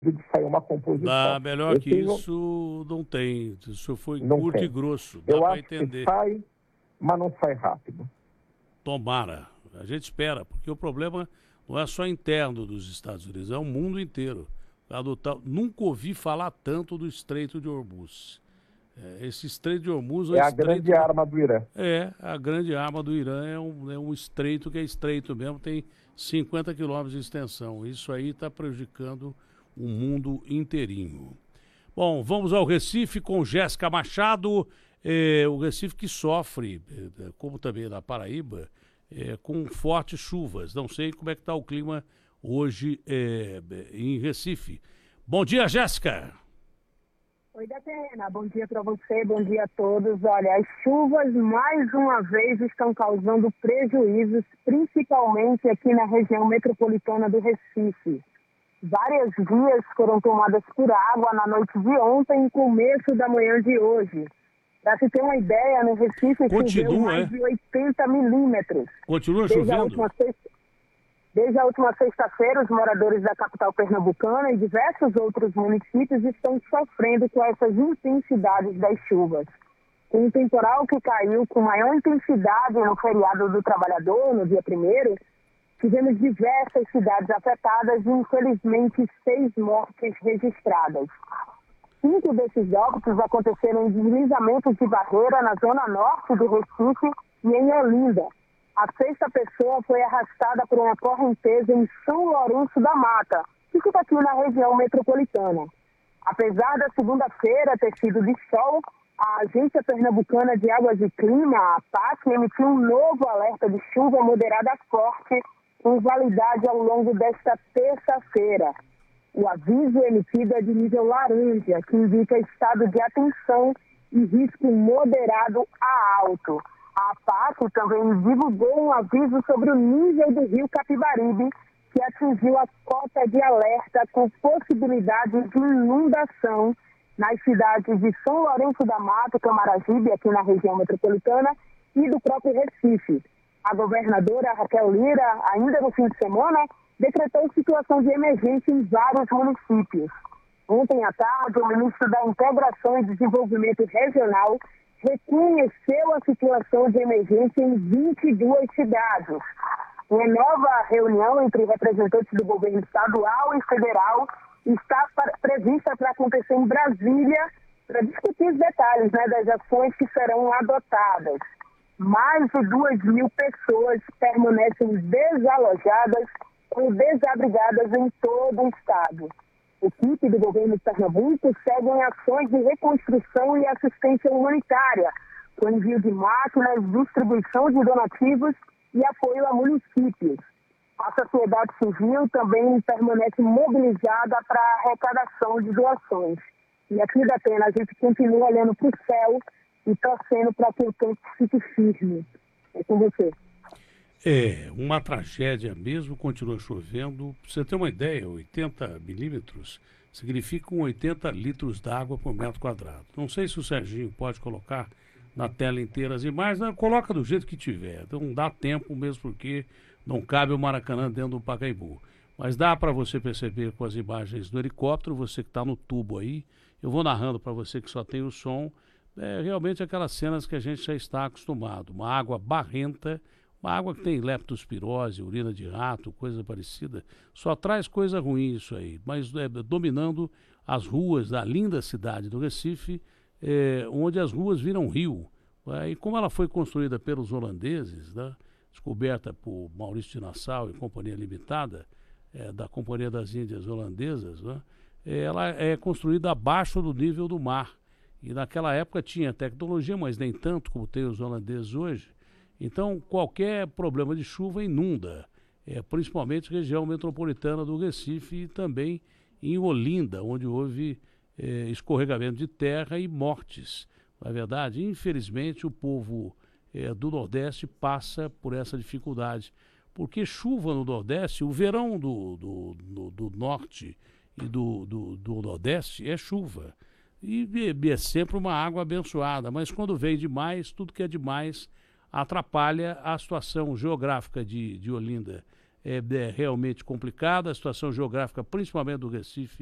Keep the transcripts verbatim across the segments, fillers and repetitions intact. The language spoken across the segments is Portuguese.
de sair uma Dá, composição. melhor Eu que tenho- isso não tem. Isso foi Não curto tem. e grosso. Dá Eu para acho entender. que sai, mas não sai rápido. Tomara. A gente espera, porque o problema não é só interno dos Estados Unidos, é o mundo inteiro. Adotar, nunca ouvi falar tanto do Estreito de Hormuz. É, esse Estreito de Hormuz é, um É a estreito, grande arma do Irã. É, a grande arma do Irã é um, é um estreito que é estreito mesmo, tem cinquenta quilômetros de extensão. Isso aí está prejudicando o mundo inteirinho. Bom, vamos ao Recife com Jéssica Machado. É, o Recife que sofre, é, como também na Paraíba, é, com fortes chuvas. Não sei como é que está o clima hoje é, em Recife. Bom dia, Jéssica. Oi, Datena, bom dia para você, bom dia a todos. Olha, as chuvas mais uma vez estão causando prejuízos, principalmente aqui na região metropolitana do Recife. Várias vias foram tomadas por água na noite de ontem e começo da manhã de hoje. Para se ter uma ideia, no Recife Continua, choveu mais é? de oitenta milímetros. Continua Desde a chovendo? última sexta- Desde a última sexta-feira, os moradores da capital pernambucana e diversos outros municípios estão sofrendo com essas intensidades das chuvas. Com o temporal que caiu com maior intensidade no feriado do trabalhador, no dia primeiro, tivemos diversas cidades afetadas e, infelizmente, seis mortes registradas. Cinco desses óbitos aconteceram em deslizamentos de barreira na zona norte do Recife e em Olinda. A sexta pessoa foi arrastada por uma correnteza em São Lourenço da Mata, que fica aqui na região metropolitana. Apesar da segunda-feira ter sido de sol, a Agência Pernambucana de Águas e Clima, a PAC, emitiu um novo alerta de chuva moderada forte com validade ao longo desta terça-feira. O aviso emitido é de nível laranja, que indica estado de atenção e risco moderado a alto. A PAC também divulgou um aviso sobre o nível do rio Capibaribe, que atingiu a cota de alerta com possibilidade de inundação nas cidades de São Lourenço da Mata, Camaragibe, aqui na região metropolitana, e do próprio Recife. A governadora Raquel Lira, ainda no fim de semana, decretou situação de emergência em vários municípios. Ontem à tarde, o ministro da Integração e Desenvolvimento Regional reconheceu a situação de emergência em vinte e duas cidades. Uma nova reunião entre representantes do governo estadual e federal está para, prevista para acontecer em Brasília para discutir os detalhes, né, das ações que serão adotadas. Mais de duas mil pessoas permanecem desalojadas ou desabrigadas em todo o estado. A equipe do governo de Pernambuco segue em ações de reconstrução e assistência humanitária, com envio de máquinas, distribuição de donativos e apoio a municípios. A sociedade civil também permanece mobilizada para a arrecadação de doações. E aqui da Pena a gente continua olhando para o céu e torcendo para que o tempo fique firme. É com você. É, uma tragédia mesmo, continua chovendo. Pra você ter uma ideia, oitenta milímetros significam oitenta litros d'água por metro quadrado. Não sei se o Serginho pode colocar na tela inteira as imagens, não, coloca do jeito que tiver. Não dá tempo mesmo porque não cabe o Maracanã dentro do Pacaembu. Mas dá para você perceber com as imagens do helicóptero, você que está no tubo aí, eu vou narrando para você que só tem o som, é realmente aquelas cenas que a gente já está acostumado. Uma água barrenta, uma água que tem leptospirose, urina de rato, coisa parecida, só traz coisa ruim isso aí. Mas é, dominando as ruas da linda cidade do Recife, é, onde as ruas viram rio. É, e como ela foi construída pelos holandeses, né, descoberta por Maurício de Nassau e Companhia Limitada, é, da Companhia das Índias Holandesas, né, ela é construída abaixo do nível do mar. E naquela época tinha tecnologia, mas nem tanto como tem os holandeses hoje. Então, qualquer problema de chuva inunda, é, principalmente região metropolitana do Recife e também em Olinda, onde houve é, escorregamento de terra e mortes. Na verdade, infelizmente, o povo é, do Nordeste passa por essa dificuldade, porque chuva no Nordeste, o verão do, do, do, do Norte e do, do, do Nordeste é chuva. E, e é sempre uma água abençoada, mas quando vem demais, tudo que é demais atrapalha. A situação geográfica de, de Olinda é, é realmente complicada, a situação geográfica, principalmente do Recife,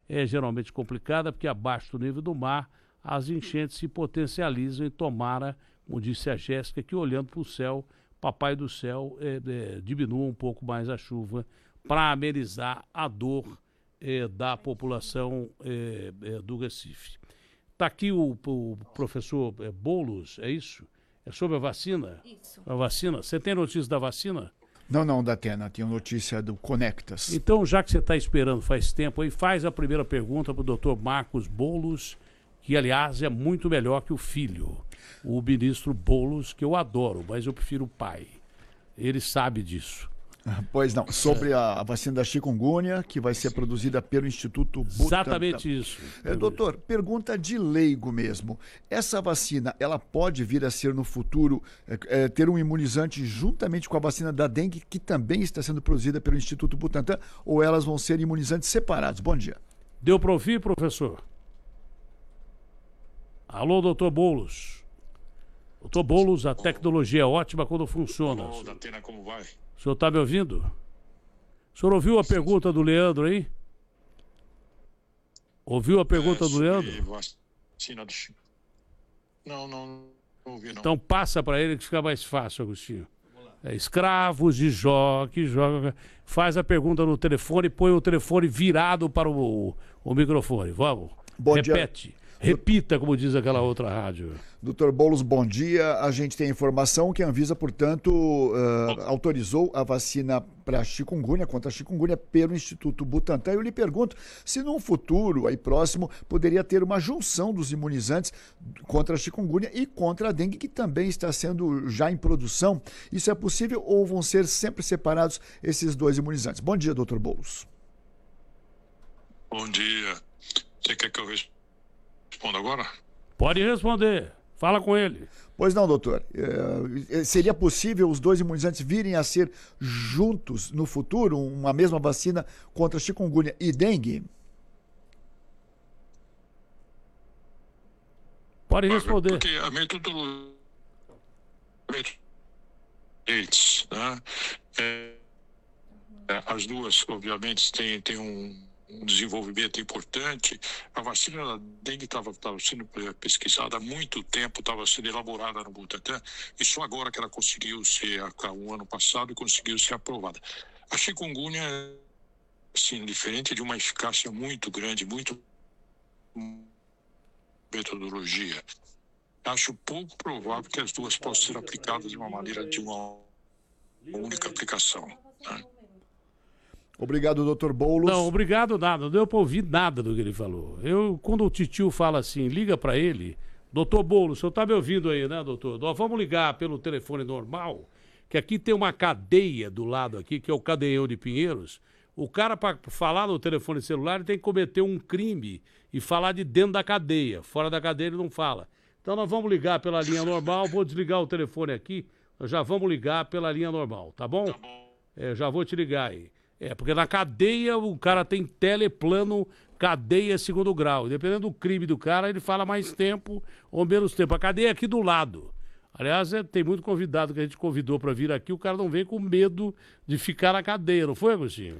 é geralmente complicada, porque abaixo do nível do mar, as enchentes se potencializam e tomara, como disse a Jéssica, que olhando para o céu, Papai do Céu é, é, diminua um pouco mais a chuva para amenizar a dor é, da população é, é, do Recife. Está aqui o, o professor é, Boulos, é isso? É sobre a vacina? Isso. A vacina. Você tem notícia da vacina? Não, não, da Atena, tem notícia do Conectas. Então, já que você está esperando faz tempo, aí faz a primeira pergunta para o doutor Marcos Boulos, que, aliás, é muito melhor que o filho, o ministro Boulos, que eu adoro, mas eu prefiro o pai. Ele sabe disso. Pois não, sobre a, a vacina da chikungunya, que vai ser produzida pelo Instituto Butantan. Exatamente isso. É, doutor, pergunta de leigo mesmo. Essa vacina, ela pode vir a ser no futuro, é, é, ter um imunizante juntamente com a vacina da dengue, que também está sendo produzida pelo Instituto Butantan, ou elas vão ser imunizantes separados? Bom dia. Deu para ouvir, professor? Alô, doutor Boulos. Doutor Boulos, a tecnologia é ótima quando funciona. Alô, Datena, como vai? O senhor está me ouvindo? O senhor ouviu a pergunta do Leandro aí? Ouviu a pergunta é, do Leandro? Vacina do... Não, não, não ouvi, não. Então passa para ele que fica mais fácil, Agostinho. É, escravos de Jó, que joga. Faz a pergunta no telefone e põe o telefone virado para o, o microfone. Vamos. Bom Repete. Dia. Repita, como diz aquela outra rádio. doutor Boulos, bom dia. A gente tem informação que a Anvisa, portanto, uh, autorizou a vacina para chikungunya, contra a chikungunya, pelo Instituto Butantan. Eu lhe pergunto se num futuro, aí próximo, poderia ter uma junção dos imunizantes contra a chikungunya e contra a dengue, que também está sendo já em produção. Isso é possível ou vão ser sempre separados esses dois imunizantes? Bom dia, doutor Boulos. Bom dia. Você quer que eu responda? Responda agora? Pode responder. Fala com ele. Pois não, doutor. É, seria possível os dois imunizantes virem a ser juntos no futuro, uma mesma vacina contra chikungunya e dengue? Pode responder. Porque a metodologia... Né? É, as duas, obviamente, têm, têm um... um desenvolvimento importante. A vacina da dengue estava sendo pesquisada há muito tempo, estava sendo elaborada no Butantan, e só agora que ela conseguiu ser, há um ano passado, conseguiu ser aprovada. A chikungunya é, assim, diferente de uma eficácia muito grande, muito metodologia. Acho pouco provável que as duas possam ser aplicadas de uma maneira, de uma única aplicação, né? Obrigado, doutor Boulos. Não, obrigado nada. Não deu para ouvir nada do que ele falou. Eu, quando o titio fala assim, liga para ele, doutor Boulos, o senhor está me ouvindo aí, né, doutor? Nós vamos ligar pelo telefone normal, que aqui tem uma cadeia do lado aqui, que é o Cadeião de Pinheiros. O cara, para falar no telefone celular, ele tem que cometer um crime e falar de dentro da cadeia. Fora da cadeia ele não fala. Então nós vamos ligar pela linha normal, vou desligar o telefone aqui, nós já vamos ligar pela linha normal, tá bom? Tá bom. É, já vou te ligar aí. É, porque na cadeia o cara tem teleplano, cadeia segundo grau. Dependendo do crime do cara, ele fala mais tempo ou menos tempo. A cadeia é aqui do lado. Aliás, é, tem muito convidado que a gente convidou para vir aqui, o cara não vem com medo de ficar na cadeia, não foi, Agostinho?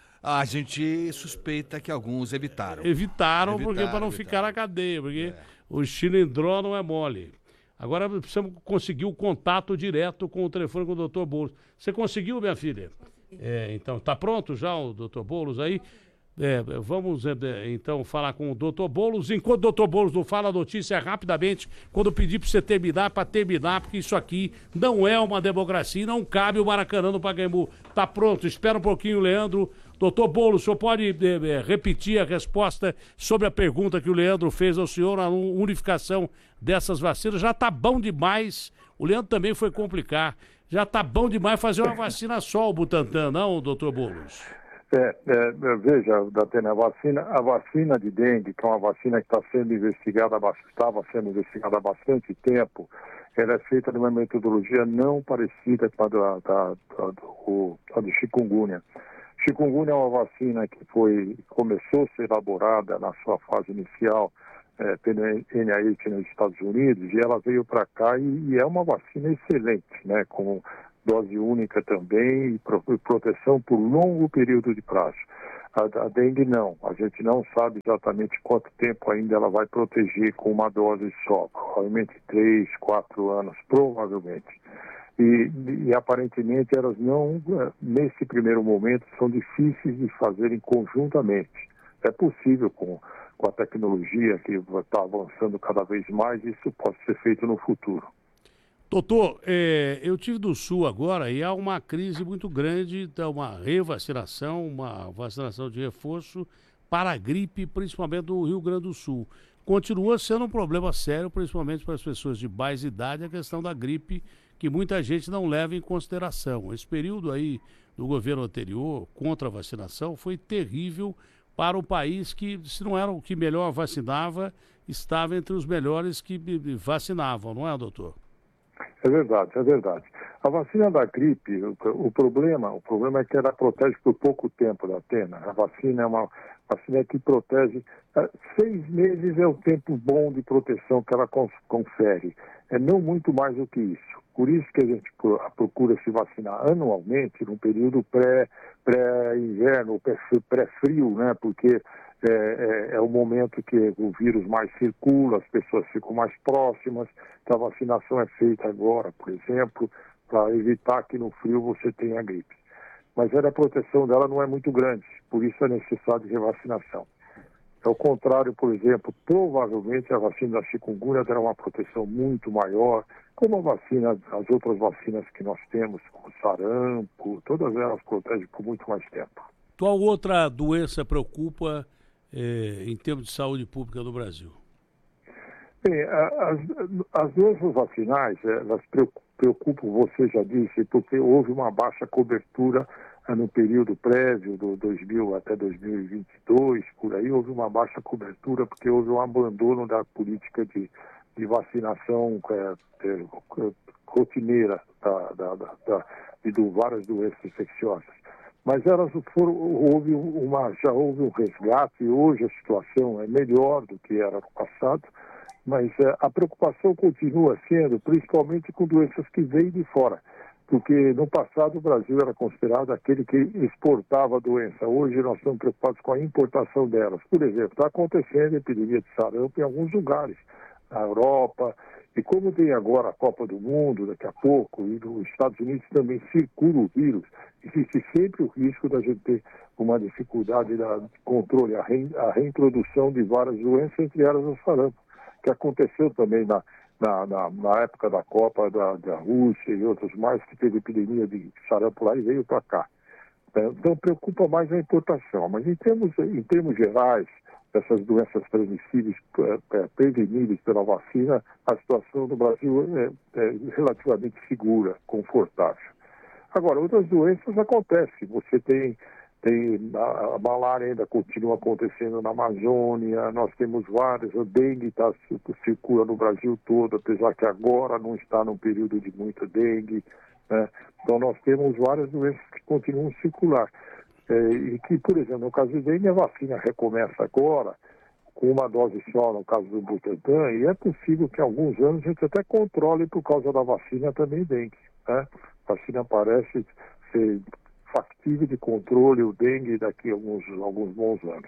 A gente suspeita que alguns evitaram. Evitaram, evitaram porque para não evitaram. ficar na cadeia, porque é. o chilindró não é mole. Agora precisamos conseguir o contato direto com o telefone com o doutor Boulos. Você conseguiu, minha filha? É, então, está pronto já o doutor Boulos aí? É, vamos é, então falar com o doutor Boulos. Enquanto o doutor Boulos não fala a notícia rapidamente, quando eu pedir para você terminar, para terminar, porque isso aqui não é uma democracia, não cabe o Maracanã no Pacaembu. Está pronto, espera um pouquinho, Leandro. Doutor Boulos, o senhor pode é, repetir a resposta sobre a pergunta que o Leandro fez ao senhor, a unificação dessas vacinas? Já está bom demais. O Leandro também foi complicar. Já está bom demais fazer uma vacina só, o Butantan, não, doutor Boulos? É, é, veja, Datena, a vacina, a vacina de dengue, que é uma vacina que está sendo investigada, estava sendo investigada há bastante tempo, ela é feita de uma metodologia não parecida com a da, da, da, do, a do chikungunya. Chikungunya é uma vacina que foi, começou a ser elaborada na sua fase inicial é, pelo N I H nos Estados Unidos, e ela veio para cá e, e é uma vacina excelente, né, com dose única também e, pro, e proteção por longo período de prazo. A, a dengue não, a gente não sabe exatamente quanto tempo ainda ela vai proteger com uma dose só, provavelmente três, quatro anos, provavelmente. E, e aparentemente elas não, nesse primeiro momento, são difíceis de fazerem conjuntamente. É possível com, com a tecnologia que está avançando cada vez mais, isso pode ser feito no futuro. Doutor, é, eu tive do Sul agora e há uma crise muito grande, então uma revacinação, uma vacinação de reforço para a gripe, principalmente do Rio Grande do Sul. Continua sendo um problema sério, principalmente para as pessoas de mais idade, a questão da gripe, que muita gente não leva em consideração. Esse período aí do governo anterior, contra a vacinação, foi terrível para o país que, se não era o que melhor vacinava, estava entre os melhores que vacinavam, não é, doutor? É verdade, é verdade. A vacina da gripe, o, o problema, o problema é que ela protege por pouco tempo da pena. A vacina é uma vacina que protege, é, seis meses é o tempo bom de proteção que ela cons, confere. É não muito mais do que isso. Por isso que a gente procura se vacinar anualmente, num período pré, pré-inverno, pré-frio, né? Porque é, é, é o momento que o vírus mais circula, as pessoas ficam mais próximas. Então a vacinação é feita agora, por exemplo, para evitar que no frio você tenha gripe. Mas a proteção dela não é muito grande, por isso é necessário revacinação. Ao contrário, por exemplo, provavelmente a vacina da chikungunya terá uma proteção muito maior, como a vacina, as outras vacinas que nós temos, como sarampo, todas elas protegem por muito mais tempo. Qual outra doença preocupa eh, em termos de saúde pública no Brasil? Bem, as, as doenças vacinais, elas preocupam, você já disse, porque houve uma baixa cobertura no período prévio, do dois mil até dois mil e vinte e dois, por aí houve uma baixa cobertura porque houve um abandono da política de, de vacinação é, é, rotineira da, da, da, da, de, de várias doenças infecciosas. Mas elas foram, houve uma, já houve um resgate e hoje a situação é melhor do que era no passado, mas é, a preocupação continua sendo, principalmente com doenças que vêm de fora. Porque no passado o Brasil era considerado aquele que exportava a doença. Hoje nós estamos preocupados com a importação delas. Por exemplo, está acontecendo a epidemia de sarampo em alguns lugares, na Europa, e como tem agora a Copa do Mundo daqui a pouco, e nos Estados Unidos também circula o vírus, existe sempre o risco da gente ter uma dificuldade de controle, a, re, a reintrodução de várias doenças, entre elas o sarampo, que aconteceu também na Na, na, na época da Copa da, da Rússia e outros mais, que teve epidemia de sarampo lá e veio para cá. Então, preocupa mais a importação. Mas, em termos, em termos gerais, dessas doenças transmissíveis, é, preveníveis pela vacina, a situação do Brasil é, é relativamente segura, confortável. Agora, outras doenças acontecem. Você tem... Tem, a, a malária ainda continua acontecendo na Amazônia, nós temos várias, o dengue tá, circula no Brasil todo, apesar que agora não está num período de muita dengue, né? Então nós temos várias doenças que continuam a circular. É, e que, por exemplo, no caso do dengue, a vacina recomeça agora, com uma dose só, no caso do Butantan, e é possível que em alguns anos a gente até controle por causa da vacina também dengue, né? A vacina parece ser factível de controle o dengue daqui a alguns, alguns bons anos.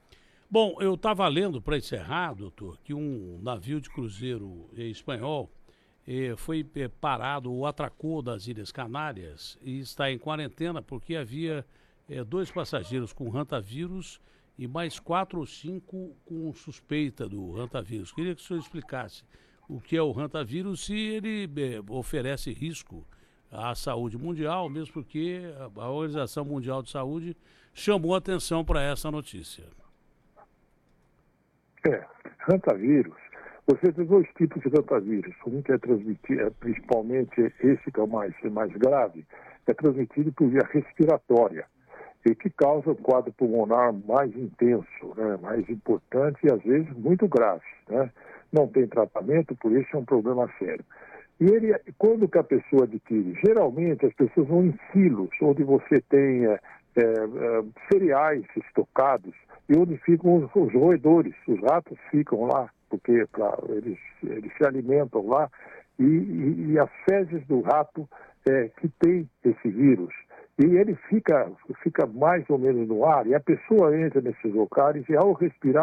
Bom, eu estava lendo, para encerrar, doutor, que um navio de cruzeiro espanhol eh, foi eh, parado ou atracou das Ilhas Canárias e está em quarentena porque havia eh, dois passageiros com hantavírus e mais quatro ou cinco com suspeita do hantavírus. Queria que o senhor explicasse o que é o hantavírus e ele eh, oferece risco à saúde mundial, mesmo porque a Organização Mundial de Saúde chamou atenção para essa notícia. É, hantavírus, você tem dois tipos de hantavírus. Um que é transmitido, é, principalmente esse que é o mais, mais grave, é transmitido por via respiratória e que causa um quadro pulmonar mais intenso, né, mais importante e às vezes muito grave, né? Não tem tratamento, por isso é um problema sério. E ele, quando que a pessoa adquire? Geralmente as pessoas vão em silos, onde você tem é, é, cereais estocados e onde ficam os, os roedores. Os ratos ficam lá, porque pra, eles, eles se alimentam lá, e, e, e as fezes do rato é, que tem esse vírus. E ele fica, fica mais ou menos no ar, e a pessoa entra nesses locais e ao respirar